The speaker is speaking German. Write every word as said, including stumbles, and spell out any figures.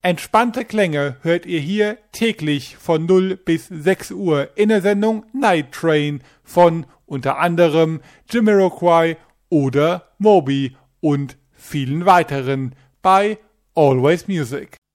Entspannte Klänge hört ihr hier täglich von null bis sechs Uhr in der Sendung Night Train von unter anderem Jamiroquai oder Moby und vielen weiteren bei Always Music.